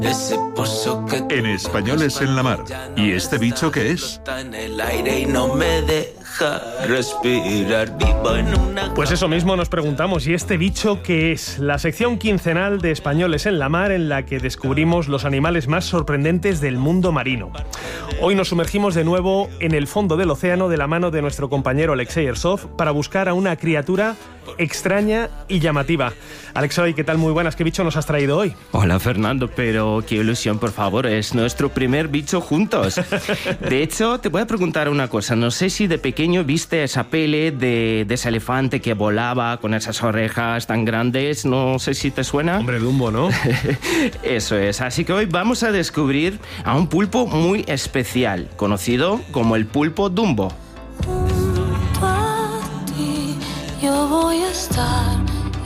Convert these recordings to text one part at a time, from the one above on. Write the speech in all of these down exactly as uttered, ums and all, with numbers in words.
Ese pozo que En Españoles en la Mar. ¿Y este bicho qué es? está en el aire y no me deja respirar. Vivo en una... Pues eso mismo nos preguntamos, ¿y este bicho qué es? La sección quincenal de Españoles en la Mar, en la que descubrimos los animales más sorprendentes del mundo marino. Hoy nos sumergimos de nuevo en el fondo del océano de la mano de nuestro compañero Alexei Ersov para buscar a una criatura extraña y llamativa. Alexei, ¿qué tal? Muy buenas. ¿Qué bicho nos has traído hoy? Hola, Fernando, pero qué ilusión, por favor. Es nuestro primer bicho juntos. De hecho, te voy a preguntar una cosa. No sé si de pequeño viste esa peli de, de ese elefante que volaba con esas orejas tan grandes. No sé si te suena. Hombre, Dumbo, ¿no? Eso es. Así que hoy vamos a descubrir a un pulpo muy especial, conocido como el pulpo Dumbo. Junto a ti yo voy a estar.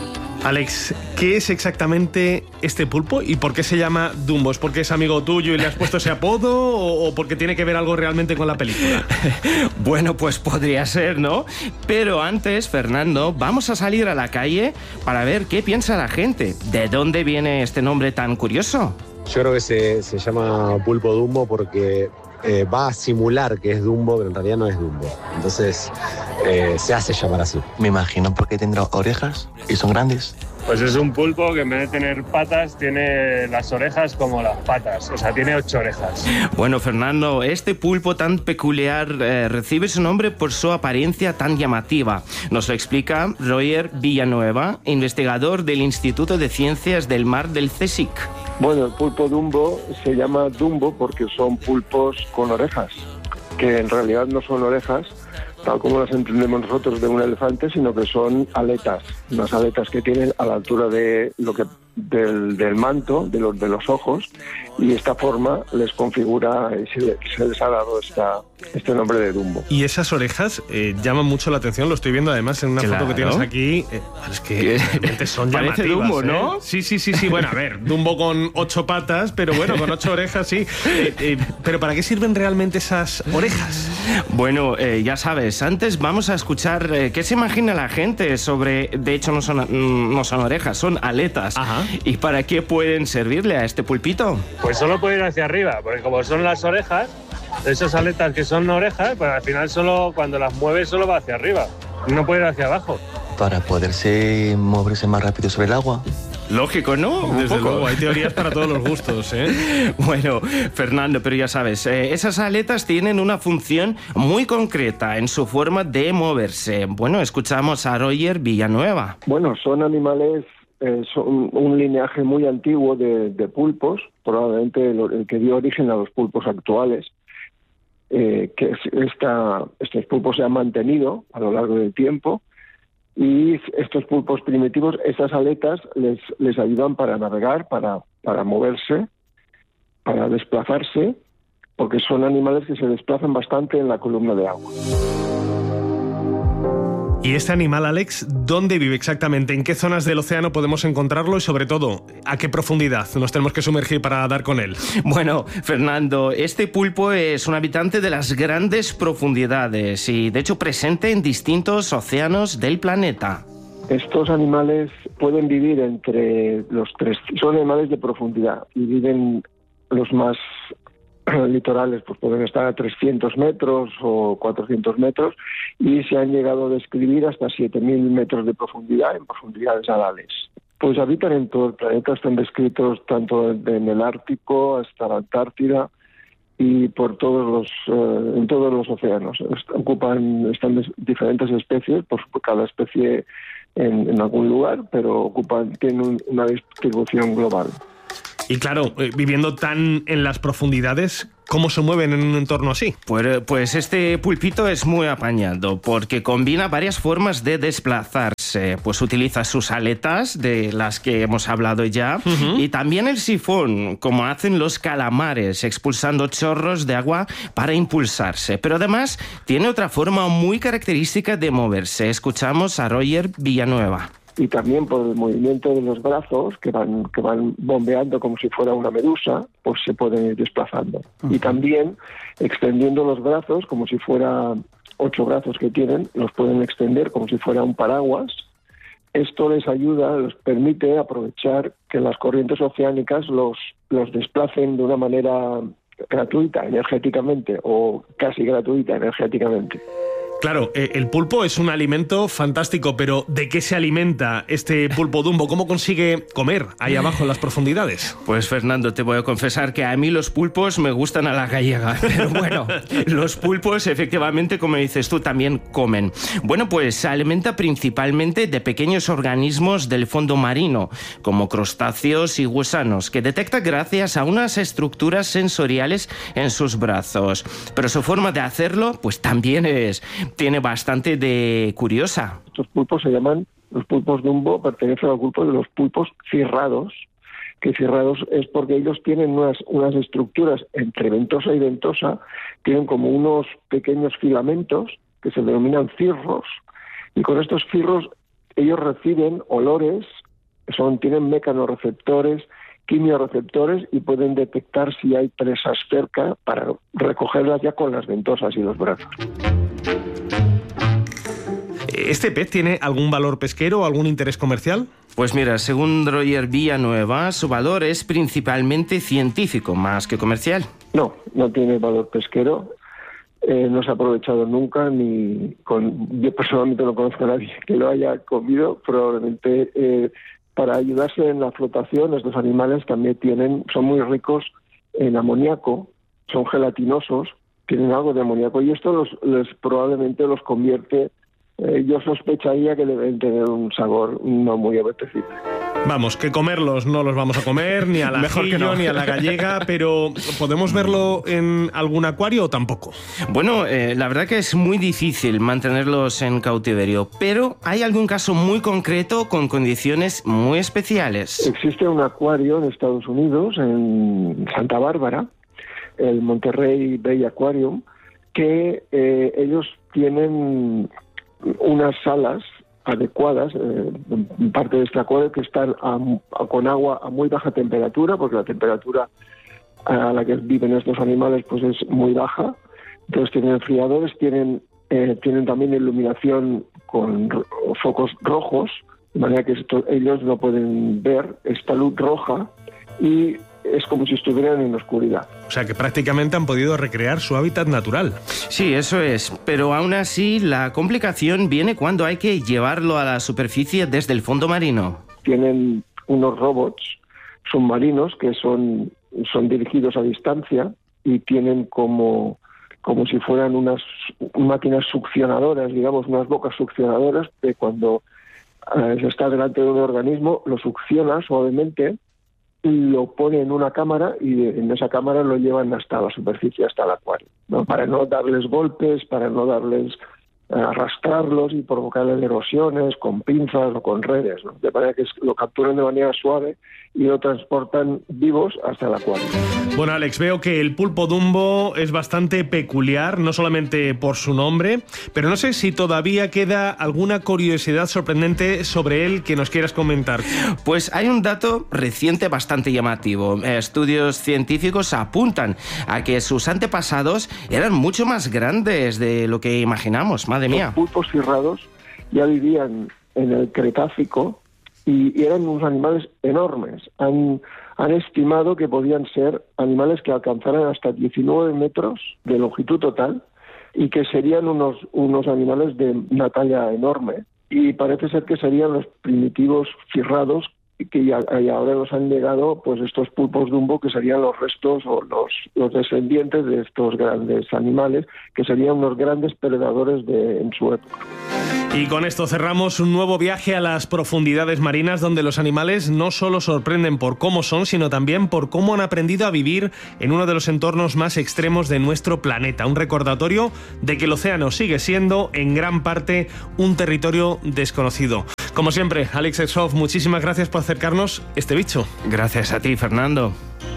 Alex, ¿qué es exactamente este pulpo y por qué se llama Dumbo? ¿Es porque es amigo tuyo y le has puesto ese apodo o, o porque tiene que ver algo realmente con la película? Bueno, pues podría ser, ¿no? Pero antes, Fernando, vamos a salir a la calle para ver qué piensa la gente. ¿De dónde viene este nombre tan curioso? Yo creo que se, se llama pulpo Dumbo porque eh, va a simular que es Dumbo, pero en realidad no es Dumbo. Entonces eh, se hace llamar así. Me imagino porque tendrá orejas y son grandes. Pues es un pulpo que en vez de tener patas tiene las orejas como las patas, o sea, tiene ocho orejas. Bueno, Fernando, este pulpo tan peculiar eh, recibe su nombre por su apariencia tan llamativa. Nos lo explica Roger Villanueva, investigador del Instituto de Ciencias del Mar del CSIC. Bueno, el pulpo Dumbo se llama Dumbo porque son pulpos con orejas, que en realidad no son orejas, tal como las entendemos nosotros de un elefante, sino que son aletas, unas aletas que tienen a la altura de lo que del, del manto, de los, de los ojos, y esta forma les configura y se, se les ha dado esta, este nombre de Dumbo. Y esas orejas eh, llaman mucho la atención, lo estoy viendo además en una Claro. foto que tienes aquí. Eh, es que realmente son llamativas. Parece Dumbo, ¿eh? ¿no? Sí, sí, sí, sí. Bueno, a ver, Dumbo con ocho patas, pero bueno, con ocho orejas, sí. Eh, eh, pero ¿para qué sirven realmente esas orejas? Bueno, eh, ya sabes, antes vamos a escuchar eh, qué se imagina la gente sobre... De hecho, no son, mm, no son orejas, son aletas. Ajá. ¿Y para qué pueden servirle a este pulpito? Pues solo puede ir hacia arriba, porque como son las orejas, esas aletas que son orejas, pues al final solo cuando las mueves solo va hacia arriba, no puede ir hacia abajo. Para poderse moverse más rápido sobre el agua. Lógico, ¿no? Un Desde poco. luego, hay teorías para todos los gustos, ¿eh? Bueno, Fernando, pero ya sabes, eh, esas aletas tienen una función muy concreta en su forma de moverse. Bueno, escuchamos a Roger Villanueva. Bueno, son animales, eh, son un linaje muy antiguo de, de pulpos, probablemente el, el que dio origen a los pulpos actuales, eh, que es- esta, estos pulpos se han mantenido a lo largo del tiempo, y estos pulpos primitivos, esas aletas les, les ayudan para navegar, para, para moverse, para desplazarse, porque son animales que se desplazan bastante en la columna de agua. ¿Y este animal, Alex, dónde vive exactamente? ¿En qué zonas del océano podemos encontrarlo? Y sobre todo, ¿a qué profundidad nos tenemos que sumergir para dar con él? Bueno, Fernando, este pulpo es un habitante de las grandes profundidades y, de hecho, presente en distintos océanos del planeta. Estos animales pueden vivir entre los tres, son animales de profundidad y viven los más litorales, pues pueden estar a trescientos metros o cuatrocientos metros y se han llegado a describir hasta siete mil metros de profundidad en profundidades anales. Pues habitan en todo el planeta, están descritos tanto en el Ártico hasta la Antártida y por todos los eh, en todos los océanos. Est- Ocupan están des- diferentes especies, por cada especie en, en algún lugar, pero ocupan tienen un- una distribución global. Y claro, eh, viviendo tan en las profundidades, ¿cómo se mueven en un entorno así? Pues, pues este pulpito es muy apañado porque combina varias formas de desplazarse. Pues utiliza sus aletas, de las que hemos hablado ya, uh-huh. y también el sifón, como hacen los calamares, expulsando chorros de agua para impulsarse. Pero además tiene otra forma muy característica de moverse. Escuchamos a Roger Villanueva. Y también por el movimiento de los brazos, que van que van bombeando como si fuera una medusa, pues se pueden ir desplazando. Uh-huh. Y también extendiendo los brazos, como si fuera ocho brazos que tienen, los pueden extender como si fuera un paraguas, esto les ayuda, les permite aprovechar que las corrientes oceánicas los, los desplacen de una manera gratuita energéticamente o casi gratuita energéticamente. Claro, eh, el pulpo es un alimento fantástico, pero ¿de qué se alimenta este pulpo Dumbo? ¿Cómo consigue comer ahí abajo en las profundidades? Pues Fernando, te voy a confesar que a mí los pulpos me gustan a la gallega, pero bueno, los pulpos efectivamente, como dices tú, también comen. Bueno, pues se alimenta principalmente de pequeños organismos del fondo marino, como crustáceos y gusanos, que detecta gracias a unas estructuras sensoriales en sus brazos. Pero su forma de hacerlo, pues también es... tiene bastante de curiosa. Estos pulpos se llaman, los pulpos Dumbo pertenecen al grupo de los pulpos cirrados, que cirrados es porque ellos tienen unas, unas estructuras entre ventosa y ventosa, tienen como unos pequeños filamentos que se denominan cirros, y con estos cirros ellos reciben olores, son, tienen mecanorreceptores, quimioreceptores y pueden detectar si hay presas cerca para recogerlas ya con las ventosas y los brazos. ¿Este pez tiene algún valor pesquero o algún interés comercial? Pues mira, según Roger Villanueva, su valor es principalmente científico, más que comercial. No, no tiene valor pesquero. Eh, no se ha aprovechado nunca, ni con, yo personalmente no conozco a nadie que lo haya comido. Probablemente eh, para ayudarse en la flotación, estos animales también tienen, son muy ricos en amoníaco, son gelatinosos, tienen algo de amoníaco y esto los, les probablemente los convierte. Eh, yo sospecharía que deben tener un sabor no muy apetecible. Vamos, que comerlos no los vamos a comer, ni al ajillo, no. ni a la gallega, pero ¿podemos verlo en algún acuario o tampoco? Bueno, eh, la verdad que es muy difícil mantenerlos en cautiverio, pero hay algún caso muy concreto con condiciones muy especiales. Existe un acuario en Estados Unidos, en Santa Bárbara, el Monterrey Bay Aquarium, que eh, ellos tienen unas salas adecuadas, eh, parte de este acuario, que están a, a, con agua a muy baja temperatura, porque la temperatura a la que viven estos animales pues es muy baja. Entonces tienen enfriadores, tienen, eh, tienen también iluminación con ro- focos rojos, de manera que esto, ellos no pueden ver esta luz roja y es como si estuvieran en oscuridad. O sea que prácticamente han podido recrear su hábitat natural. Sí, eso es, pero aún así la complicación viene cuando hay que llevarlo a la superficie desde el fondo marino. Tienen unos robots submarinos que son, son dirigidos a distancia y tienen como, como si fueran unas máquinas succionadoras, digamos, unas bocas succionadoras, que cuando eh, se está delante de un organismo lo succiona suavemente, lo pone en una cámara y en esa cámara lo llevan hasta la superficie, hasta el acuario, ¿no? Para no darles golpes, para no darles eh, arrastrarlos y provocarles erosiones con pinzas o con redes, ¿no? De manera que lo capturan de manera suave y lo transportan vivos hasta el acuario. Bueno, Alex, veo que el pulpo Dumbo es bastante peculiar, no solamente por su nombre, pero no sé si todavía queda alguna curiosidad sorprendente sobre él que nos quieras comentar. Pues hay un dato reciente bastante llamativo. Estudios científicos apuntan a que sus antepasados eran mucho más grandes de lo que imaginamos. Madre mía. Los pulpos cirrados ya vivían en el Cretácico y eran unos animales enormes. Han, han estimado que podían ser animales que alcanzaran hasta diecinueve metros de longitud total y que serían unos, unos animales de una talla enorme. Y parece ser que serían los primitivos cirrados que ya, y ahora nos han llegado pues estos pulpos Dumbo, que serían los restos o los, los descendientes de estos grandes animales, que serían unos grandes predadores de, en su época. Y con esto cerramos un nuevo viaje a las profundidades marinas, donde los animales no solo sorprenden por cómo son, sino también por cómo han aprendido a vivir en uno de los entornos más extremos de nuestro planeta. Un recordatorio de que el océano sigue siendo en gran parte un territorio desconocido. Como siempre, Alex Exhoff, muchísimas gracias por acercarnos este bicho. Gracias a ti, Fernando.